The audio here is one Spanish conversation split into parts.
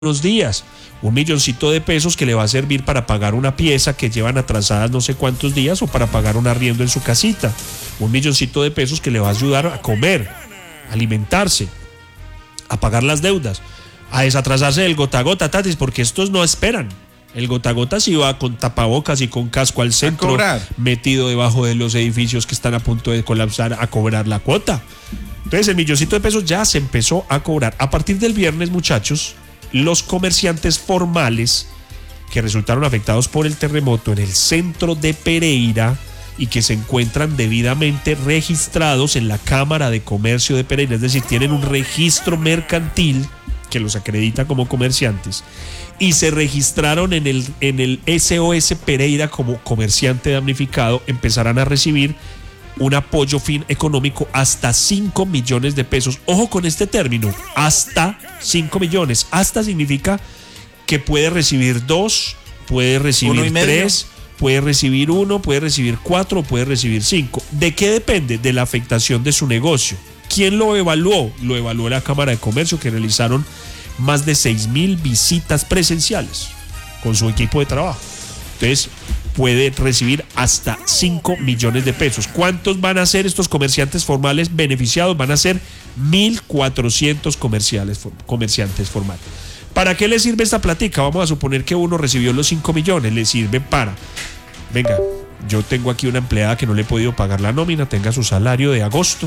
unos días. $1.000.000 que le va a servir para pagar una pieza que llevan atrasadas no sé cuántos días o para pagar un arriendo en su casita. $1.000.000 que le va a ayudar a comer, a alimentarse, a pagar las deudas, a desatrasarse del gota a gota, Tatis, porque estos no esperan. El gota a gota sí va con tapabocas y con casco al centro, metido debajo de los edificios que están a punto de colapsar a cobrar la cuota. Entonces el $1.000.000 ya se empezó a cobrar. A partir del viernes, muchachos, los comerciantes formales que resultaron afectados por el terremoto en el centro de Pereira y que se encuentran debidamente registrados en la Cámara de Comercio de Pereira, es decir, tienen un registro mercantil que los acredita como comerciantes y se registraron en el SOS Pereira como comerciante damnificado, empezarán a recibir un apoyo económico hasta 5 millones de pesos. Ojo con este término, hasta 5 millones. Hasta significa que puede recibir 2, puede recibir 3, puede recibir 1, puede recibir 4 o puede recibir 5. ¿De qué depende? De la afectación de su negocio. ¿Quién lo evaluó? Lo evaluó la Cámara de Comercio, que realizaron más de 6,000 visitas presenciales con su equipo de trabajo. Entonces, puede recibir hasta 5 millones de pesos. ¿Cuántos van a ser estos comerciantes formales beneficiados? Van a ser 1.400 comerciantes formales. ¿Para qué le sirve esta plática? Vamos a suponer que uno recibió los 5 millones. Le sirve para, venga, yo tengo aquí una empleada que no le he podido pagar la nómina, tenga su salario de agosto,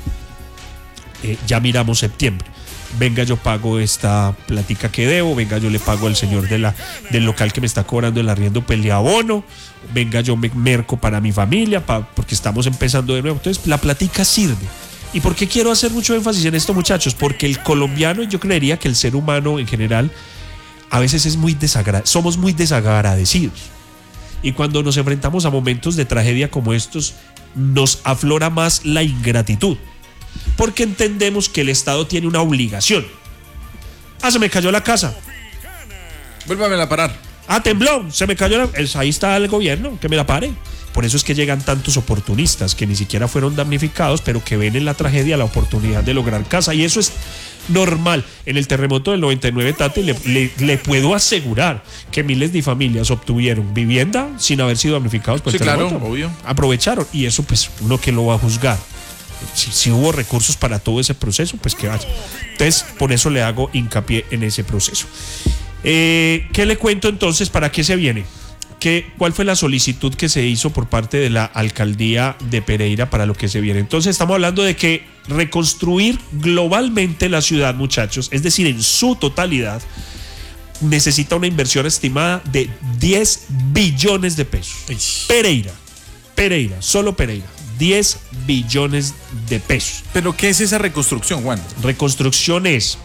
ya miramos septiembre. Venga, yo pago esta plática que debo, venga, yo le pago al señor del local que me está cobrando el arriendo, pues le abono, venga, yo me merco para mi familia, porque estamos empezando de nuevo. Entonces, la plática sirve. ¿Y por qué quiero hacer mucho énfasis en esto, muchachos? Porque el colombiano, y yo creería que el ser humano en general, a veces somos muy desagradecidos. Y cuando nos enfrentamos a momentos de tragedia como estos, nos aflora más la ingratitud. Porque entendemos que el Estado tiene una obligación. Se me cayó la casa. Vuélvamela a parar. Tembló, se me cayó ahí está el gobierno, que me la pare. Por eso es que llegan tantos oportunistas que ni siquiera fueron damnificados, pero que ven en la tragedia la oportunidad de lograr casa. Y eso es normal. En el terremoto del 99, Tati, le puedo asegurar que miles de familias obtuvieron vivienda sin haber sido damnificados por el terremoto. Claro, obvio. Aprovecharon. Y eso, pues, uno que lo va a juzgar. Si hubo recursos para todo ese proceso, pues que vaya. Entonces, por eso le hago hincapié en ese proceso. ¿Qué le cuento entonces? ¿Para qué se viene? ¿Cuál fue la solicitud que se hizo por parte de la alcaldía de Pereira para lo que se viene? Entonces, estamos hablando de que reconstruir globalmente la ciudad, muchachos, es decir, en su totalidad, necesita una inversión estimada de 10 billones de pesos. Pereira, solo Pereira. 10 billones de pesos. ¿Pero qué es esa reconstrucción, Juan? Reconstrucción es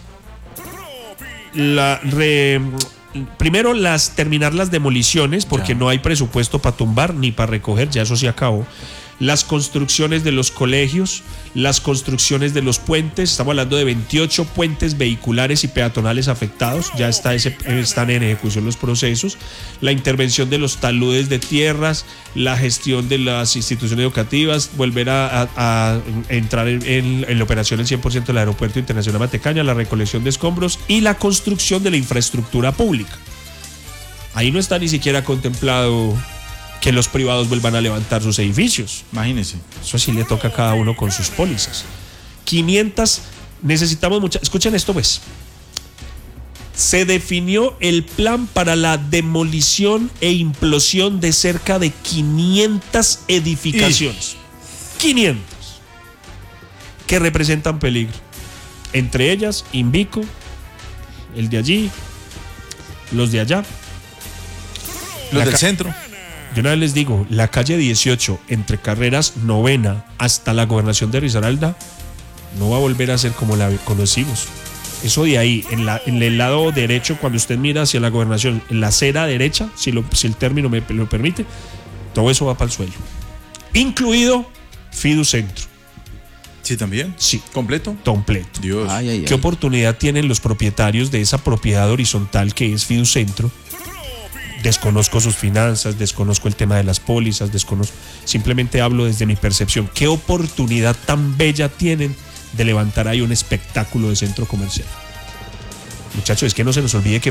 primero terminar las demoliciones, porque no hay presupuesto para tumbar ni para recoger, ya eso se acabó. Las construcciones de los colegios, las construcciones de los puentes, estamos hablando de 28 puentes vehiculares y peatonales afectados, ya están en ejecución los procesos, la intervención de los taludes de tierras, la gestión de las instituciones educativas, volver a entrar en la operación el 100% del Aeropuerto Internacional Matecaña, la recolección de escombros y la construcción de la infraestructura pública. Ahí no está ni siquiera contemplado que los privados vuelvan a levantar sus edificios. Imagínense. Eso sí le toca a cada uno con sus pólizas. 500, necesitamos muchas. Escuchen esto, pues. Se definió el plan para la demolición e implosión de cerca de 500 edificaciones. 500. Que representan peligro. Entre ellas, Invico, el de allí, los de allá. Los del centro. Yo una vez les digo, la calle 18, entre carreras 9ª hasta la gobernación de Risaralda, no va a volver a ser como la conocimos. Eso de ahí, en el lado derecho, cuando usted mira hacia la gobernación, en la acera derecha, si el término me lo permite, todo eso va para el suelo. Incluido Fiducentro. ¿Sí también? Sí. ¿Completo? Completo. Dios. ¿Qué oportunidad tienen los propietarios de esa propiedad horizontal que es Fiducentro? Desconozco sus finanzas, desconozco el tema de las pólizas, simplemente hablo desde mi percepción. ¿Qué oportunidad tan bella tienen de levantar ahí un espectáculo de centro comercial? Muchachos, es que no se nos olvide que